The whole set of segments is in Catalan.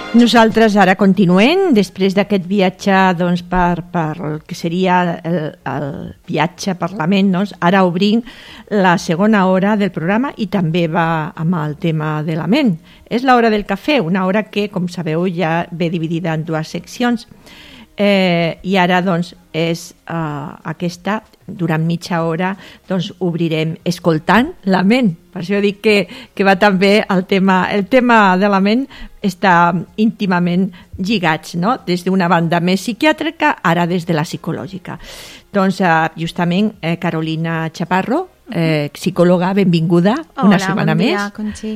Nosaltres ara continuem, després d'aquest viatge doncs, per el que seria el viatge a Parlament, doncs, ara obrim la segona hora del programa i també va amb el tema de la ment. És l'hora del cafè, una hora que, com sabeu, ja ve dividida en dues seccions. I ara doncs, és aquesta, durant mitja hora doncs, obrirem escoltant la ment. Per això dic que va també el tema de la ment està íntimament lligats, no? Des d'una banda més psiquiàtrica, ara des de la psicològica. Doncs justament Carolina Chaparro, psicòloga, benvinguda. Hola, una setmana bon dia, més. Conxi.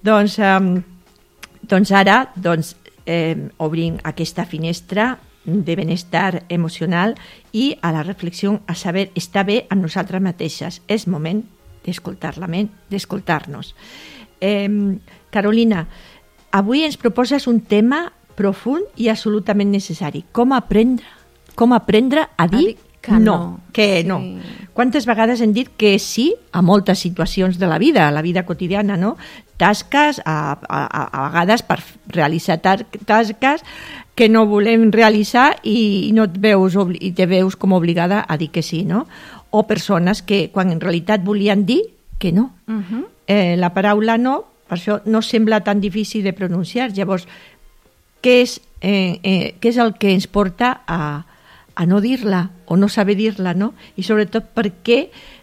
Doncs ara obrim aquesta finestra de benestar emocional i a la reflexió a saber estar bé amb nosaltres mateixes. És moment d'escoltar la ment, d'escoltar-nos. Carolina, avui ens proposes un tema profund i absolutament necessari. Com aprendre a dir que no. Que sí. no. Quantes vegades hem dit que sí a moltes situacions de la vida quotidiana, no? Tasques, a vegades per realitzar tasques que no volem realitzar i no te veus com obligada a dir que sí, no? O persones que quan en realitat volien dir que no. La paraula no, per això no sembla tan difícil de pronunciar. Llavors, què és el que ens porta a no dir-la o no saber dir-la, no? I sobretot per què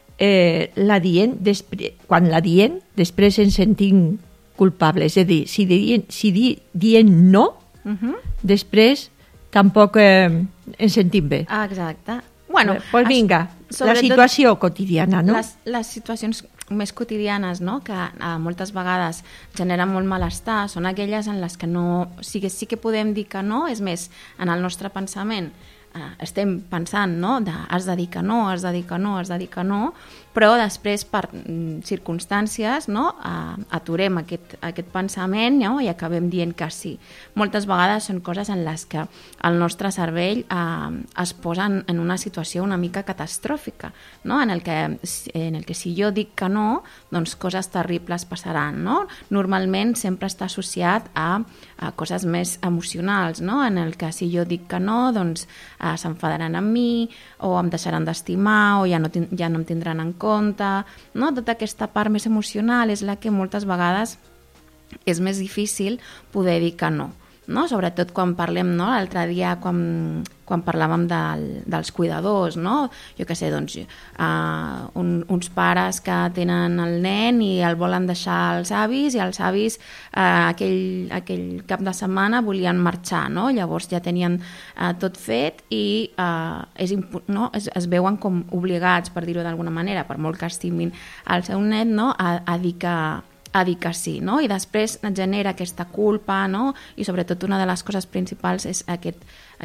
quan la diem després ens sentim culpables. És a dir, si dient no, després tampoc ens sentim bé. Exacte. Bueno, pues vinga, la situació quotidiana, no? Les situacions més quotidianes, no?, que moltes vegades generen molt malestar, són aquelles en les que no... Sí que podem dir que no, és més, en el nostre pensament estem pensant, no?, has de dir que no, has de dir que no, has de dir que no, però després per circumstàncies, no?, aturem aquest pensament, no?, i acabem dient que sí. Moltes vegades són coses en les que el nostre cervell es posa en una situació una mica catastròfica, no?, en el que si jo dic que no, doncs coses terribles passaran, no? Normalment sempre està associat a coses més emocionals, no?, en el que si jo dic que no, doncs s'enfadaran amb mi, o em deixaran d'estimar, o ja no em tindran en compte, no? Tota aquesta part més emocional és la que moltes vegades és més difícil poder dir que no, no? Sobretot quan parlem, no?, l'altre dia quan parlàvem dels cuidadors, no? Jo què sé, doncs uns pares que tenen el nen i el volen deixar als avis i els avis aquell cap de setmana volien marxar, no? Llavors ja tenien tot fet i es veuen com obligats, per dir-ho d'alguna manera, per molt que estimin el seu net, no?, a dir que sí, no? I després genera aquesta culpa, no? I sobretot una de les coses principals és aquest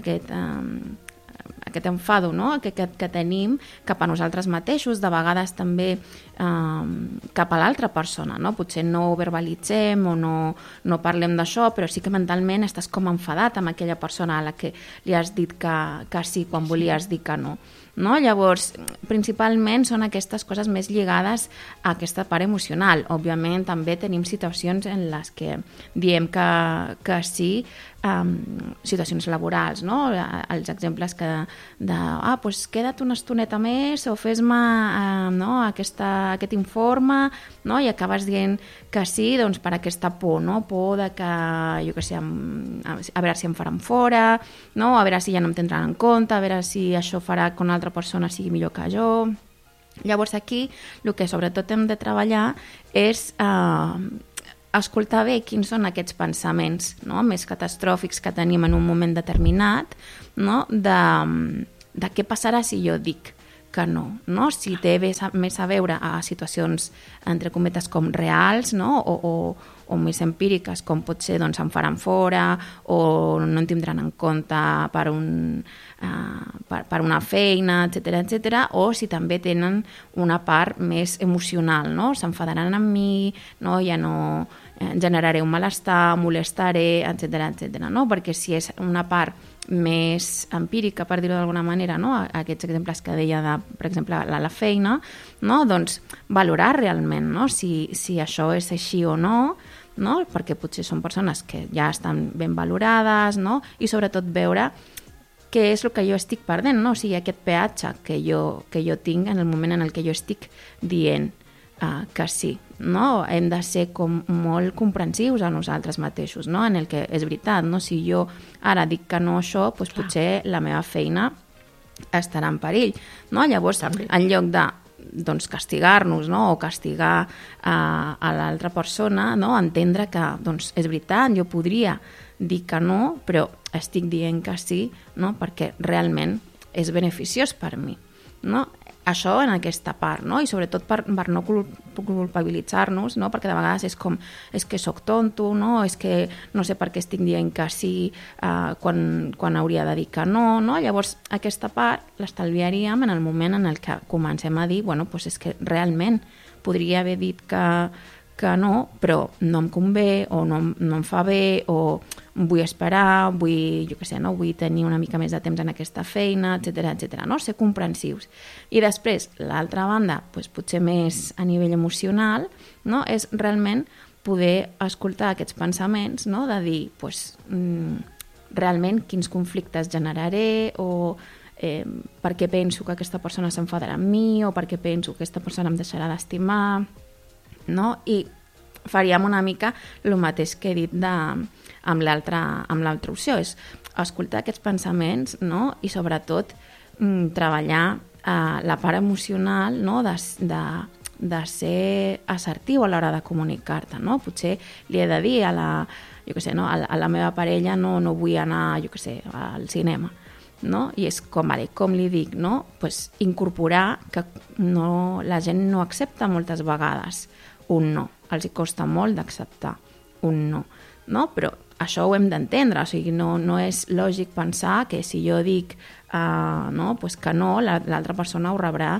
enfado, no?, que tenim cap a nosaltres mateixos, de vegades també cap a l'altra persona, no? Potser no ho verbalitzem o no parlem d'això, però sí que mentalment estàs com enfadat amb aquella persona a la que li has dit que sí quan volies dir que no. No? Llavors, principalment són aquestes coses més lligades a aquesta part emocional. Òbviament, també tenim situacions en les que diem que sí, situacions laborals, no? Els exemples pues queda't una estoneta més o fes-me aquest informe, no? I acabes dient que sí, doncs, per aquesta por, no? Por de que, jo què sé, a veure si em faran fora, no? A veure si ja no em tindran en compte, a veure si això farà que una altra persona sigui millor que jo. Llavors aquí el que sobretot hem de treballar és escoltar bé quins són aquests pensaments, no?, més catastròfics que tenim en un moment determinat, no?, de què passarà si jo dic que no, no? Si té més a veure a situacions, entre cometes, com reals, no?, o més empíriques, com pot ser, doncs, em faran fora o no em tindran en compte per una feina, etcètera, o si també tenen una part més emocional, no? S'enfadaran amb mi, no? Ja no generaré un malestar, molestaré, etcètera, no? Perquè si és una part més empírica, per dir-ho d'alguna manera, no? Aquests exemples que deia per exemple, la feina, no? Doncs valorar realment, no? Si això és així o no, no? Perquè potser són persones que ja estan ben valorades, no? I sobretot veure què és el que jo estic perdent, no? O sigui, aquest peatge que jo tinc en el moment en el que jo estic dient que sí, no? Hem de ser com molt comprensius a nosaltres mateixos, no? En el que és veritat, no? Si jo ara dic que no a això, doncs potser la meva feina estarà en perill, no? Llavors, en lloc de castigar-nos, no? O castigar a l'altra persona, no? Entendre que és veritat, jo podria dir que no, però estic dient que sí, no? Perquè realment és beneficiós per mi, no? Això en aquesta part, no? I sobretot per no culpabilitzar-nos, no? Perquè de vegades és com, és que sóc tonto, no? És que no sé per què estic dient que sí quan hauria de dir que no, no? Llavors aquesta part l'estalviaríem en el moment en el que comencem a dir, bueno, doncs és que realment podria haver dit que no, però no em convé o no em fa bé o vull esperar, vull tenir una mica més de temps en aquesta feina, etc, no? Ser comprensius. I després, l'altra banda, potser més a nivell emocional, no? És realment poder escoltar aquests pensaments, no? De dir, realment quins conflictes generaré o per què penso que aquesta persona s'enfadarà amb mi o per què penso que aquesta persona em deixarà d'estimar, no? I faríem una mica el mateix que he dit amb l'altra opció, és escoltar aquests pensaments, no? I sobretot treballar la part emocional, no? De ser assertiu a l'hora de comunicar-te, no? Potser li he de dir a la meva parella no vull anar, al cinema, no? I és com li dic, no? Incorporar que la gent no accepta moltes vegades un no, els hi costa molt d'acceptar un no, però això ho hem d'entendre, o sigui, no és lògic pensar que si jo dic que no, l'altra persona ho rebrà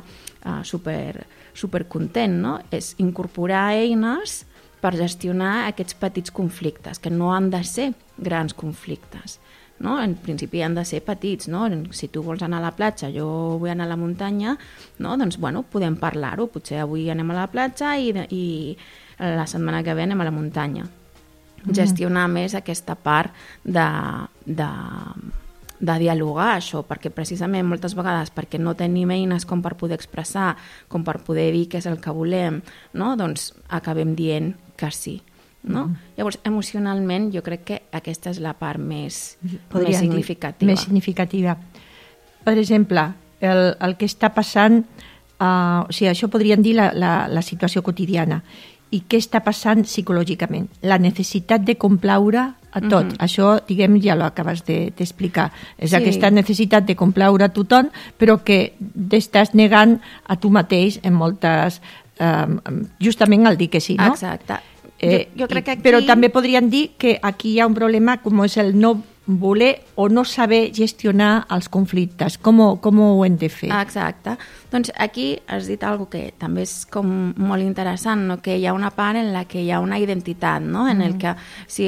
super content, no? És incorporar eines per gestionar aquests petits conflictes, que no han de ser grans conflictes, no? En principi han de ser petits, no? Si tu vols anar a la platja, jo vull anar a la muntanya, no? Doncs, podem parlar-ho. Potser avui anem a la platja i la setmana que ve anem a la muntanya. Gestionar més aquesta part de dialogar això, perquè precisament moltes vegades perquè no tenim eines com per poder expressar, com per poder dir què és el que volem, no? Doncs acabem dient que sí. No? Llavors, emocionalment, jo crec que aquesta és la part més significativa. Més significativa. Per exemple, el que està passant, o sigui, això podríem dir la situació quotidiana. I què està passant psicològicament? La necessitat de complaure a tot. Això, diguem, ja l'acabes d'explicar. És aquesta necessitat de complaure a tothom, però que t'estàs negant a tu mateix en moltes... justament al dir que sí, no? Exacte. Jo crec que aquí... Però també podríem dir que aquí hi ha un problema com és el no voler o no saber gestionar els conflictes. Com ho hem de fer? Exacte. Doncs aquí has dit alguna cosa que també és com molt interessant, no? Que hi ha una part en la que hi ha una identitat, no? En el que si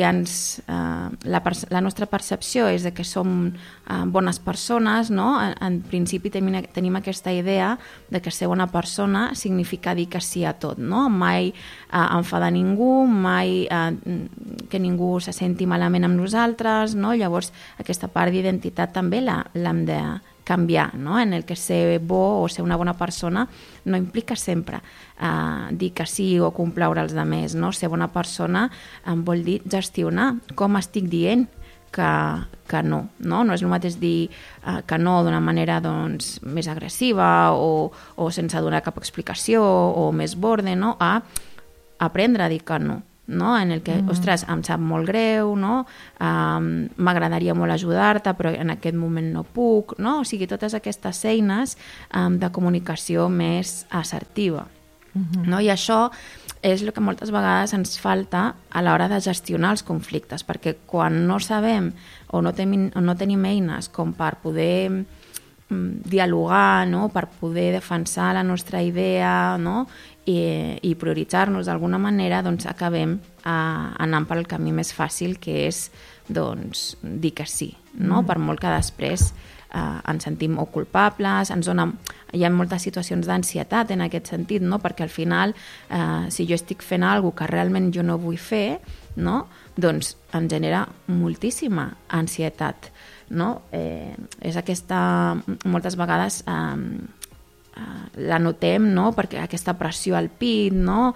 la nostra percepció és de que som bones persones, no? En principi tenim aquesta idea de que ser bona persona significa dir que sí a tot, no? Mai enfadar ningú, mai que ningú se senti malament amb nosaltres, no? Llavors aquesta part d'identitat també l'hem de canviar, no? En el que ser bo o ser una bona persona no implica sempre dir que sí o complaure els altres, no? Ser bona persona vol dir gestionar com estic dient que no, no? No és el mateix dir que no d'una manera doncs, més agressiva o sense donar cap explicació o més borde, no? A aprendre a dir que no. No? En el que, ostres, em sap molt greu, no? M'agradaria molt ajudar-te, però en aquest moment no puc, no? O sigui, totes aquestes eines de comunicació més assertiva. No? I això és el que moltes vegades ens falta a l'hora de gestionar els conflictes, perquè quan no sabem o no tenim eines com per poder dialogar, no? Per poder defensar la nostra idea, no? I prioritzar-nos d'alguna manera, doncs acabem anant pel camí més fàcil, que és doncs, dir que sí, no? Per molt que després ens sentim o culpables, hi ha moltes situacions d'ansietat en aquest sentit, no? Perquè al final, si jo estic fent alguna cosa que realment jo no vull fer, no? Doncs ens genera moltíssima ansietat, no? És aquesta, moltes vegades la notem, no? Perquè aquesta pressió al pit, no?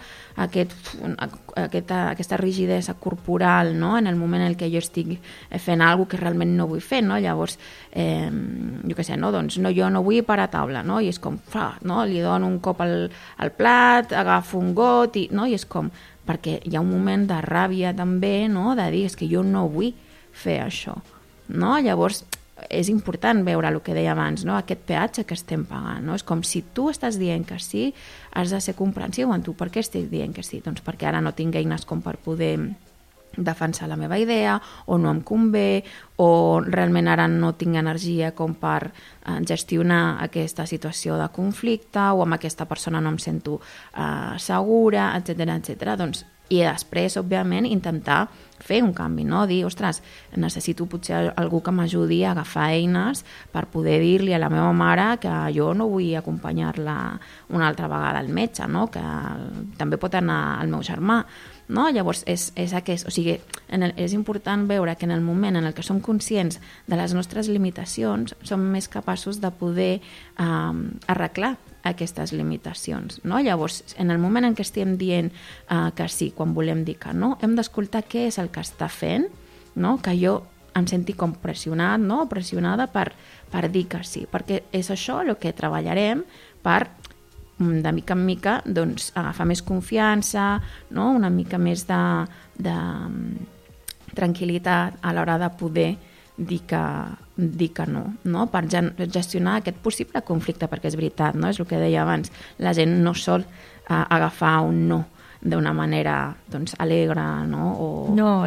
Aquesta rigidesa corporal, no? En el moment en què jo estic fent alguna que realment no vull fer, no? Llavors, jo què sé, no? Doncs no, jo no vull parar a taula, no? I és com, no? Li dono un cop al plat, agafo un got, no? I és com, perquè hi ha un moment de ràbia també, no? De dir, és que jo no vull fer això, no? Llavors, és important veure el que deia abans, no? Aquest peatge que estem pagant, no? És com si tu estàs dient que sí, has de ser comprensiu en tu. Per què estic dient que sí? Doncs perquè ara no tinc eines com per poder defensar la meva idea, o no em convé, o realment ara no tinc energia com per gestionar aquesta situació de conflicte, o amb aquesta persona no em sento segura, etc. Doncs, i després, òbviament, intentar fer un canvi, no? Dir, ostres, necessito potser algú que m'ajudi a agafar eines per poder dir-li a la meva mare que jo no vull acompanyar-la una altra vegada al metge, no? Que també pot anar al meu germà, no? Llavors, és aquest, o sigui, és important veure que en el moment en el que som conscients de les nostres limitacions, som més capaços de poder arreglar aquestes limitacions, no? Llavors, en el moment en què estem dient que sí, quan volem dir que no, hem d'escoltar què és el que està fent, no? Que jo em senti com pressionat, no? Pressionada per dir que sí, perquè és això el que treballarem per, de mica en mica, doncs, agafar més confiança, no? Una mica més de tranquil·litat a l'hora de poder dir que no? Per gestionar aquest possible conflicte, perquè és veritat, no? És el que deia abans, la gent no sol agafar un no d'una manera, doncs, alegre, no? No,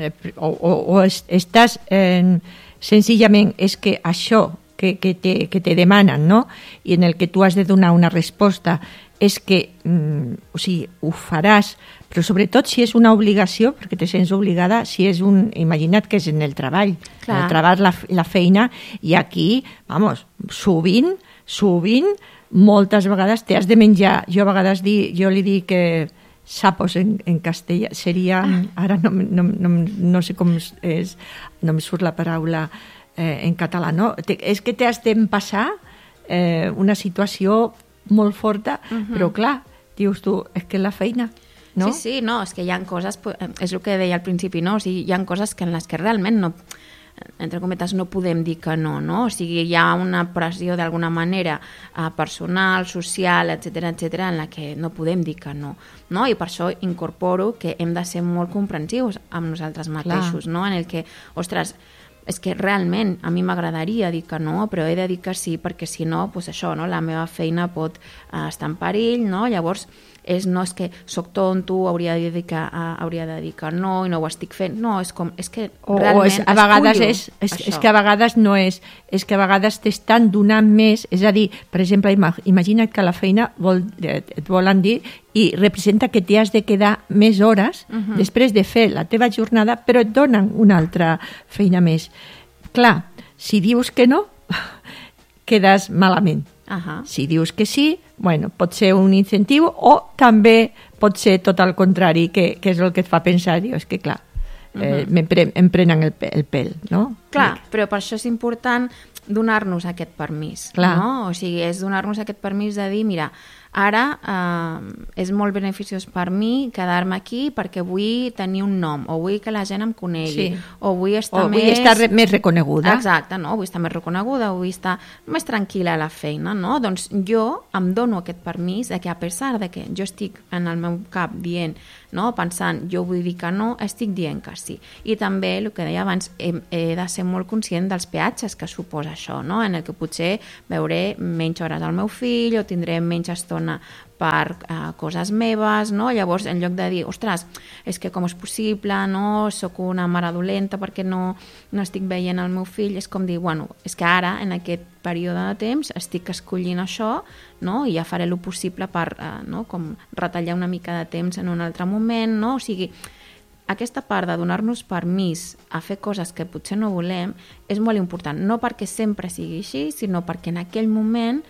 estàs senzillament, és que això que te demanen, no? I en el que tu has de donar una resposta és que, o sigui, ho faràs, però sobretot si és una obligació, perquè te sents obligada, si és imagina't que és en el treball, clar. El treball, la feina, i aquí, vamos, sovint, moltes vegades t'has de menjar, jo a vegades jo li dic que sapos en castellà, seria, ara no sé com és, no em surt la paraula en català, no? És que t'has d'empassar una situació molt forta, però clar, dius tu, és que la feina, no? Sí, no, és que hi ha coses, és el que deia al principi, no? O sigui, hi ha coses en les que realment no, entre cometes, no podem dir que no, no? O sigui, hi ha una pressió d'alguna manera personal, social, etc, en la que no podem dir que no, no? I per això incorporo que hem de ser molt comprensius amb nosaltres mateixos, no? En el que, ostres, és que realment a mi m'agradaria dir que no, però he de dir que sí, perquè si no, doncs això, no? La meva feina pot estar en perill, no? Llavors, no és que soc tonto, hauria de dir que no i no ho estic fent, no, és que realment a vegades és que a vegades no és que a vegades t'estan donant més, és a dir, per exemple, imagina't que la feina et volen dir i representa que t'has de quedar més hores després de fer la teva jornada, però et donen una altra feina més. Clar, si dius que no, quedes malament. Si dius que sí, bueno, pot ser un incentiu o també pot ser tot el contrari, que és el que et fa pensar, dius que clar, em prenen el pèl, no? Clar, però per això és important donar-nos aquest permís, no? O sigui, és donar-nos aquest permís de dir, mira, ara és molt beneficiós per mi quedar-me aquí perquè vull tenir un nom, o vull que la gent em conegui, o vull estar més reconeguda. Exacte, no? Vull estar més reconeguda, vull estar més tranquil·la a la feina, no? Doncs jo em dono aquest permís de que a pesar de que jo estic en el meu cap dient, no? Pensant, jo vull dir que no, estic dient que sí. I també, el que deia abans, he de ser molt conscient dels peatges que suposa això, no? En el que potser veuré menys hores al meu fill o tindré menys estona per coses meves, no? Llavors, en lloc de dir, ostres, és que com és possible, no? Soc una mare dolenta perquè no estic veient el meu fill, és com dir, bueno, és que ara, en aquest període de temps, estic escollint això, no? I ja faré el possible per com retallar una mica de temps en un altre moment, no? O sigui, aquesta part de donar-nos permís a fer coses que potser no volem és molt important, no perquè sempre sigui així, sinó perquè en aquell moment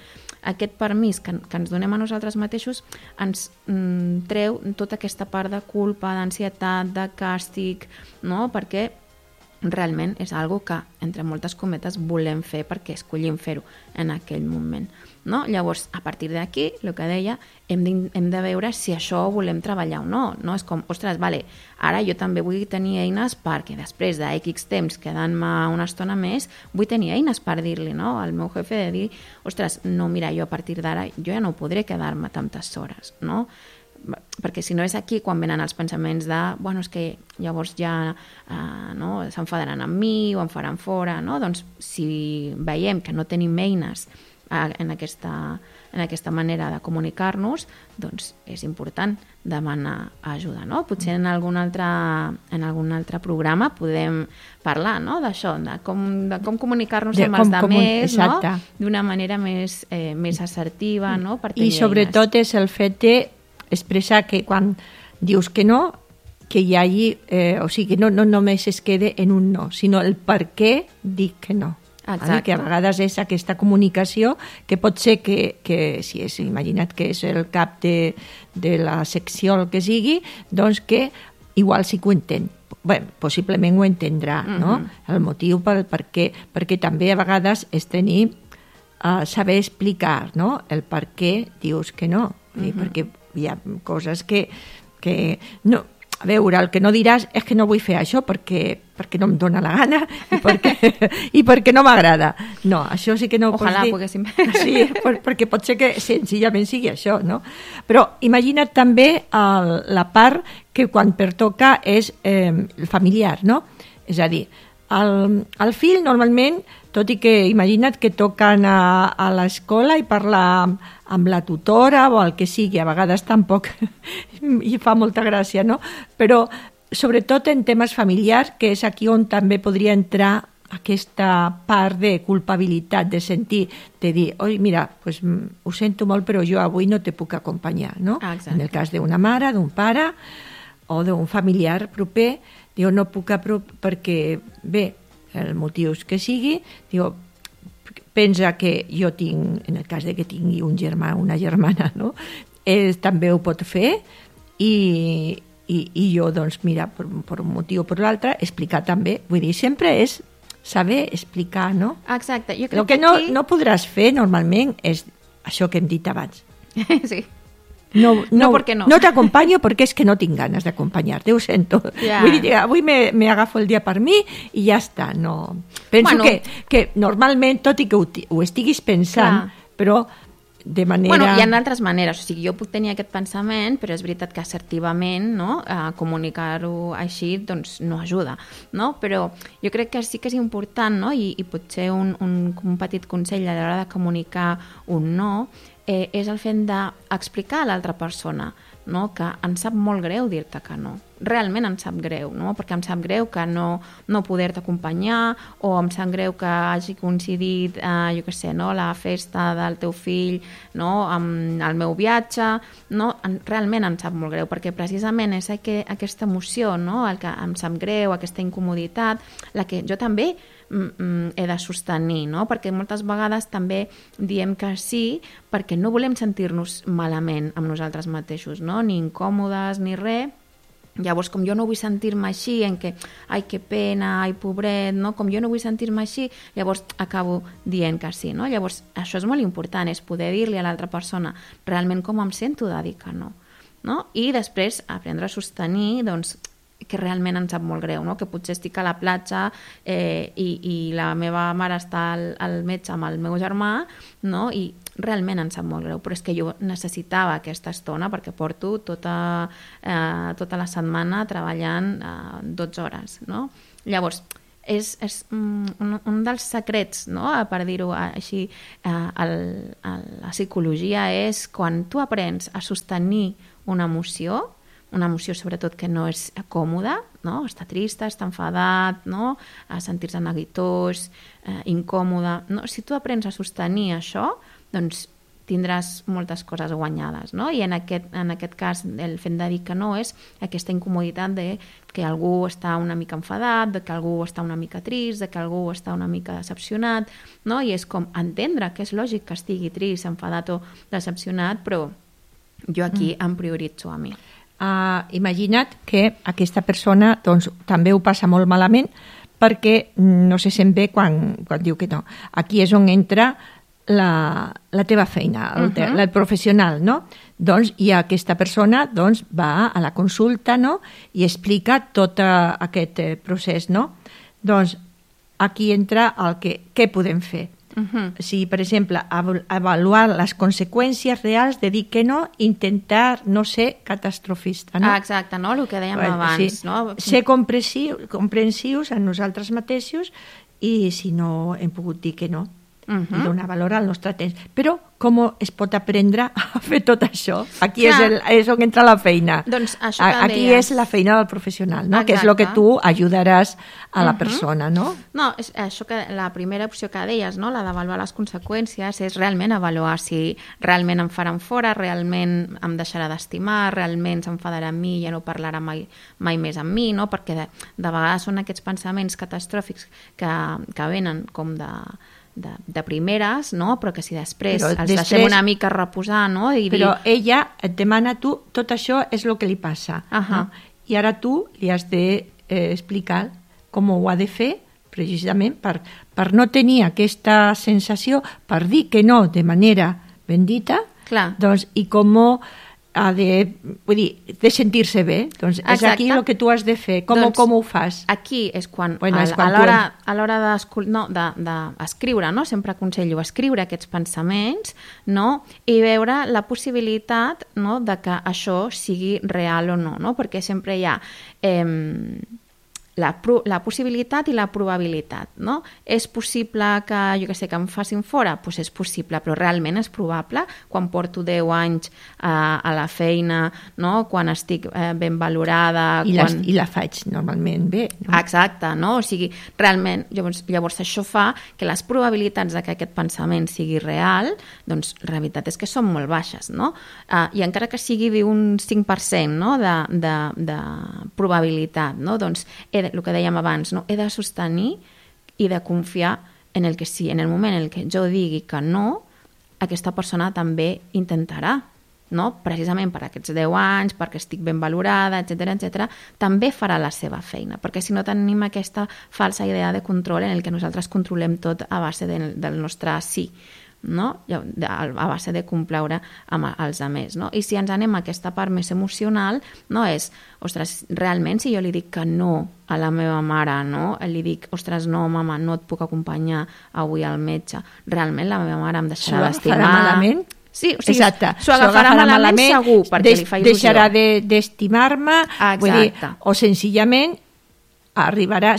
aquest permís que ens donem a nosaltres mateixos ens treu tota aquesta part de culpa, d'ansietat, de càstig, no? Perquè realment és algo que, entre moltes cometes, volem fer perquè escollim fer-ho en aquell moment. No? Llavors, a partir d'aquí, el que deia, hem de veure si això ho volem treballar o no. No? És com, ostres, vale, ara jo també vull tenir eines perquè després de X temps quedant-me una estona més, vull tenir eines per dir-li, no? Al meu jefe de dir, ostres, no, mira, jo a partir d'ara jo ja no podré quedar-me tantes hores, no? Perquè si no és aquí quan venen els pensaments de, bueno, és que llavors ja no, s'enfadaran amb mi o em faran fora, no? Doncs si veiem que no tenim eines en aquesta manera de comunicar-nos, doncs és important demanar ajuda, no? Potser en algun altre programa podem parlar, no? D'això, de com comunicar-nos amb els altres, no? D'una manera més assertiva, no? Per tenir I sobretot és el fet d'expressar que quan dius que no, que hi hagi, o sigui, que no només es quede en un no, sinó el per què dic que no. Exacte. Que a vegades és aquesta comunicació que pot ser que si és, imagina't que és el cap de la secció el que sigui, doncs que igual sí que ho entén. Bé, possiblement ho entendrà, no? El motiu perquè també a vegades és tenir saber explicar, no? El per què dius que no. Perquè hi ha coses que no... A veure, el que no diràs és que no vull fer això perquè no em dóna la gana i perquè no m'agrada. No, això sí que no ho pots dir. Ojalà poguéssim. Sí, perquè pot ser que senzillament sigui això, no? Però imagina't també la part que quan pertoca és el familiar, no? És a dir, el fill normalment, tot i que imagina't que toquen a l'escola i parlar amb la tutora o el que sigui, a vegades tampoc i fa molta gràcia, no? Però sobretot en temes familiars, que és aquí on també podria entrar aquesta part de culpabilitat, de sentir, de dir, oi, mira, pues, ho sento molt, però jo avui no te puc acompanyar, no? En el cas d'una mare, d'un pare o d'un familiar proper, diu, no puc perquè, bé, el motiu que sigui, diu, pensa que jo tinc, en el cas de que tingui un germà o una germana, no? També ho pot fer i jo, doncs, mira, per un motiu o per l'altre, explicar també. Vull dir, sempre és saber explicar, no? Exacte. Jo crec que no podràs fer normalment és això que hem dit abans. Sí. No, perquè no. No t'acompanyo perquè és que no tinc ganes d'acompanyar-te, ho sento. Yeah. Vull dir, avui me agafo el dia per mi i ja està. No. Penso que normalment, tot i que ho estiguis pensant, però de manera... Bueno, hi ha altres maneres, o sigui, jo puc tenir aquest pensament, però és veritat que assertivament, no, comunicar-ho així, doncs no ajuda, no? Però jo crec que sí que és important, no? I potser un petit consell a l'hora de comunicar un no, és el fet d'explicar a l'altra persona, no? Que em sap molt greu dir-te que no. Realment em sap greu, no? Perquè em sap greu que no poder-te acompanyar o em sap greu que hagi coincidit, jo què sé, no? La festa del teu fill, no? Amb el meu viatge, no? Realment em sap molt greu perquè precisament és aquesta emoció, no? El que em sap greu, aquesta incomoditat, la que jo també he de sostenir, no? Perquè moltes vegades també diem que sí perquè no volem sentir-nos malament amb nosaltres mateixos, no? Ni incòmodes ni res. Llavors, com jo no vull sentir-me així, en què, ai, que pena, ai, pobret, no? Com jo no vull sentir-me així, llavors acabo dient que sí, no? Llavors, això és molt important, és poder dir-li a l'altra persona realment com em sento de dir que no? I després aprendre a sostenir, doncs, que realment em sap molt greu, no? Que potser estic a la platja i la meva mare està al metge amb el meu germà, no? I realment em sap molt greu, però és que jo necessitava aquesta estona perquè porto tota la setmana treballant 12 hores, no? Llavors, és un dels secrets, no? Per dir-ho així, a la psicologia és quan tu aprens a sostenir una emoció sobretot que no és còmoda, no? Està trista, està enfadat, no? A sentir-se neguitós, incòmode. No? Si tu aprens a sostenir això, doncs tindràs moltes coses guanyades, no? I en aquest cas el fet de dir que no és aquesta incomoditat de que algú està una mica enfadat, de que algú està una mica trist, de que algú està una mica decepcionat, no? I és com entendre que és lògic que estigui trist, enfadat o decepcionat, però jo aquí em prioritzo a mi. Imagina't que aquesta persona doncs, també ho passa molt malament perquè no se sent bé quan diu que no. Aquí és on entra la teva feina, el professional, no? Doncs, i aquesta persona doncs, va a la consulta, no? I explica tot aquest procés, no? Doncs aquí entra el què podem fer. Si, per exemple, avaluar les conseqüències reals de dir que no, intentar no ser catastrofista, no? Exacte, no? El que dèiem abans, no? Ser comprensius en nosaltres mateixos i si no hem pogut dir que no, i donar valor al nostre temps. Però com es pot aprendre a fer tot això? Aquí és on entra la feina. Doncs això que aquí és la feina del professional, no? Que és el que tu ajudaràs a la persona, no? No, és això que la primera opció que deies, no? La d'avaluar les conseqüències, és realment avaluar si realment em faran fora, realment em deixarà d'estimar, realment s'enfadarà amb mi i ja no parlarà mai més amb mi, no? Perquè de vegades són aquests pensaments catastròfics que venen com de primeres, no? Però que si després els deixem una mica reposar, no? Però ella et demana a tu, tot això és el que li passa, no? I ara tu li has d'explicar com ho ha de fer, precisament per no tenir aquesta sensació, per dir que no de manera ben dita, doncs, i com ha de sentir-se bé. Doncs és aquí el que tu has de fer. Com ho fas? Aquí és quan a l'hora d'escriure, no? Sempre aconsello escriure aquests pensaments, no? I veure la possibilitat, no? De que això sigui real o no? Perquè sempre hi ha la possibilitat i la probabilitat, no? És possible que, jo què sé, que em facin fora? Doncs és possible, però realment és probable quan porto 10 anys a la feina, no? Quan estic ben valorada... I la faig normalment bé, no? Exacte, no? O sigui, realment, llavors això fa que les probabilitats de que aquest pensament sigui real, doncs la veritat és que són molt baixes, no? I encara que sigui d'un 5%, no? de probabilitat, no? Doncs el que dèiem abans, no? He de sostenir i de confiar en el que sí, en el moment en el que jo digui que no, aquesta persona també intentarà, no? Precisament per aquests 10 anys, perquè estic ben valorada, etc., també farà la seva feina, perquè si no tenim aquesta falsa idea de control en el que nosaltres controlem tot a base del nostre sí, no? A base de complaure amb els altres, no? I si ens anem a aquesta part més emocional, no és, ostres, realment si jo li dic que no a la meva mare, no? Li dic, ostres, no, mama, no et puc acompanyar avui al metge, realment la meva mare em deixarà d'estimar. Farà malament? Sí, o sigui, s'ho agafarà malament segur, perquè li fa il·lusió. Deixarà d'estimar-me, o senzillament arribarà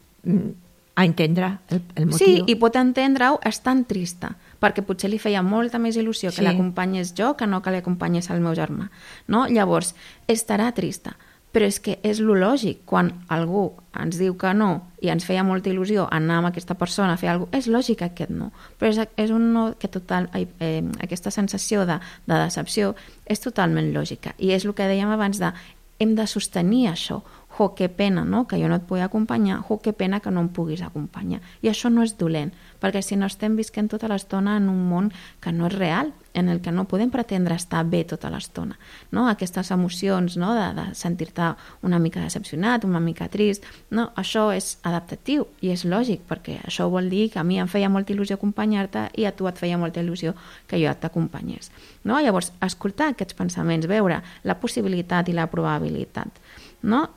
a entendre el motiu. Sí, i pot entendre-ho estant trista, perquè potser li feia molta més il·lusió que l'acompanyés jo que no que l'acompanyés el meu germà, no? Llavors, estarà trista, però és que és lo lògic, quan algú ens diu que no i ens feia molta il·lusió anar amb aquesta persona a fer alguna cosa, és lògic aquest no, però és un no que aquesta sensació de decepció és totalment lògica, i és el que dèiem abans hem de sostenir això. Jo, que pena, no?, que jo no et pugui acompanyar, jo, que pena que no em puguis acompanyar. I això no és dolent, perquè si no estem visquent tota l'estona en un món que no és real, en el que no podem pretendre estar bé tota l'estona, no? Aquestes emocions, no?, de sentir-te una mica decepcionat, una mica trist, no? Això és adaptatiu i és lògic, perquè això vol dir que a mi em feia molta il·lusió acompanyar-te i a tu et feia molta il·lusió que jo t'acompanyés, no? Llavors, escoltar aquests pensaments, veure la possibilitat i la probabilitat, no?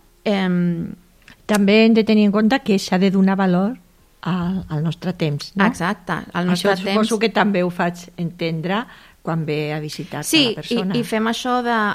També hem de tenir en compte que s'ha de donar valor al nostre temps, no? Exacte, al nostre temps. Això suposo que també ho faig entendre quan ve a visitar-te la persona. Sí, i fem això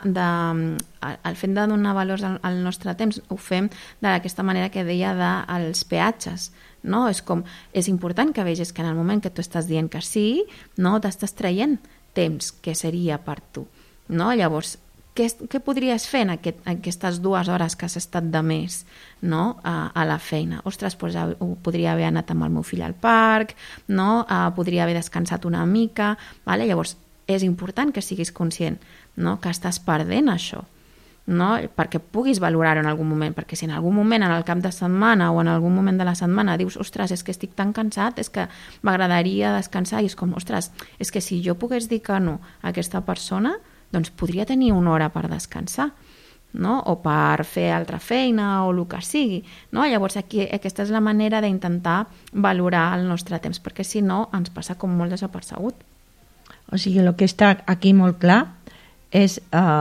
el fet de donar valors al nostre temps, ho fem d'aquesta manera que deia dels peatges, no? És important que vegis que en el moment que tu estàs dient que sí, no, t'estàs traient temps que seria per tu, no? Llavors, què podries fer en aquestes 2 hores que has estat de més, no?, a la feina? Ostres, podria haver anat amb el meu fill al parc, no? Podria haver descansat una mica, vale? Llavors és important que siguis conscient, no? Que estàs perdent això, no? Perquè puguis valorar-ho en algun moment, perquè si en algun moment, en el cap de setmana o en algun moment de la setmana dius, ostres, és que estic tan cansat, és que m'agradaria descansar, i és com, ostres, és que si jo pogués dir que no a aquesta persona, doncs podria tenir una hora per descansar, no? O per fer altra feina o el que sigui, no? Llavors aquí aquesta és la manera d'intentar valorar el nostre temps, perquè si no ens passa com molt desapercebut. O sigui, el que està aquí molt clar és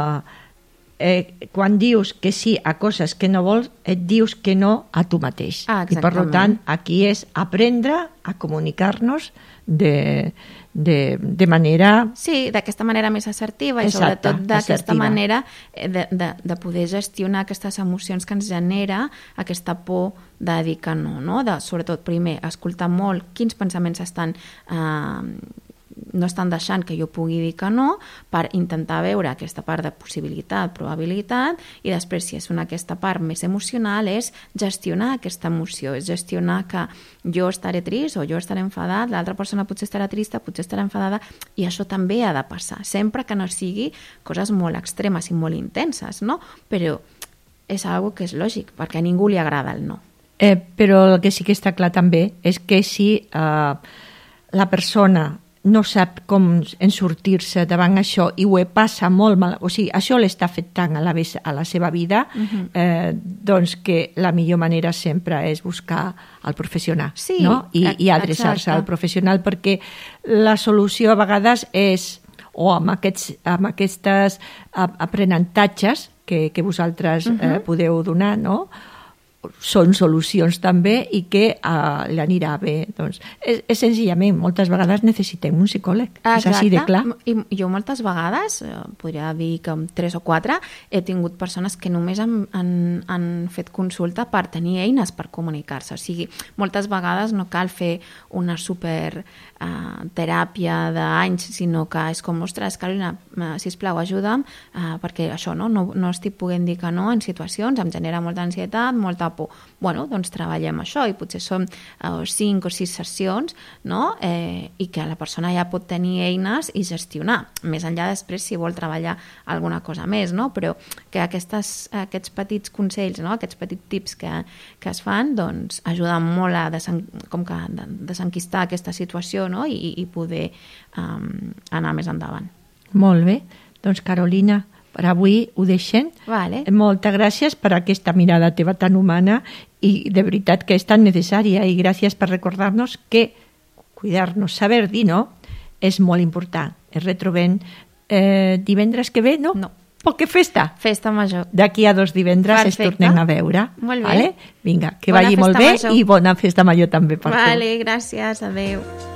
quan dius que sí a coses que no vols, et dius que no a tu mateix. I per tant, aquí és aprendre a comunicar-nos de manera... Sí, d'aquesta manera més assertiva i sobretot d'aquesta manera de poder gestionar aquestes emocions que ens genera aquesta por de dir que no, no? Sobretot, primer, escoltar molt quins pensaments no estan deixant que jo pugui dir que no, per intentar veure aquesta part de possibilitat, probabilitat, i després, si és aquesta part més emocional, és gestionar aquesta emoció, és gestionar que jo estaré trist o jo estaré enfadat, l'altra persona potser estarà trista, potser estarà enfadada, i això també ha de passar, sempre que no sigui coses molt extremes i molt intenses, no? Però és una cosa que és lògic, perquè a ningú li agrada el no. Però el que sí que està clar també és que si la persona no sap com en sortir-se davant això i ho passa molt mal, o sigui, això l'està afectant a la seva vida, doncs que la millor manera sempre és buscar el professional, sí, no? I adreçar-se al professional, perquè la solució a vegades és, o amb aquests aprenentatges que vosaltres podeu donar, no? Són solucions també i que li anirà bé. Doncs, és senzillament, moltes vegades necessitem un psicòleg. Exacte. És així de clar. I jo moltes vegades, podria dir que amb 3 o 4, he tingut persones que només han fet consulta per tenir eines per comunicar-se. O sigui, moltes vegades no cal fer una super teràpia d'anys, sinó que és com, ostres, Carolina, sisplau, ajuda'm, perquè això no estic podent dir que no en situacions, em genera molta ansietat, molta por. Bueno, doncs treballem això i potser són 5 o 6 sessions, no? I que la persona ja pot tenir eines i gestionar. Més enllà després si vol treballar alguna cosa més, no? Però que aquests petits consells, no? Aquests petits tips que es fan, doncs ajuden molt a desenquistar aquesta situació, no? I poder anar més endavant. Molt bé. Doncs Carolina, per avui ho deixem. Vale. Moltes gràcies per aquesta mirada teva tan humana i de veritat que és tan necessària, i gràcies per recordar-nos que cuidar-nos, saber dir no, és molt important. Es retrobem divendres que ve, no? No. Perquè festa. Festa major. D'aquí a 2 divendres es tornem a veure. Molt bé. Vale? Vinga, que vagi molt bé major. I bona festa major també per tu. Vale, gràcies, adeu.